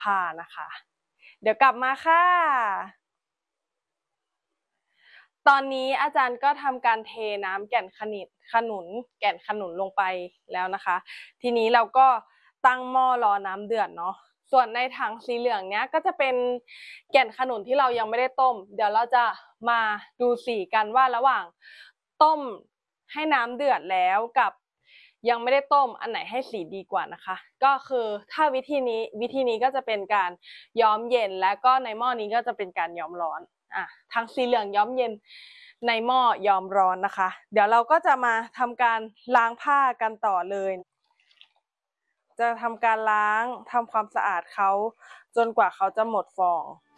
ผ้านะคะเดี๋ยวกลับมาค่ะตอนนี้อาจารย์ก็ทำการเทน้ำแก่นขนุนแก่นขนุนลงไปแล้วนะคะทีนี้เราก็ตั้งหม้อรอน้ำเดือดเนาะส่วนในถังสีเหลืองเนี้ยก็จะเป็นแก่นขนุนที่เรายังไม่ได้ต้มเดี๋ยวเราจะมาดูสีกันว่าระหว่างต้มให้น้ำเดือดแล้วกับยังไม่ได้ต้มอันไหนให้สีดีกว่านะคะก็คือถ้าวิธีนี้ก็จะเป็นการย้อมเย็นและก็ในหม้อนี้ก็จะเป็นการย้อมร้อนทั้งสีเหลืองย้อมเย็นในหม้อย้อมร้อนนะคะเดี๋ยวเราก็จะมาทำการล้างผ้ากันต่อเลยจะทำการล้างทำความสะอาดเขาจนกว่าเขาจะหมดฟอง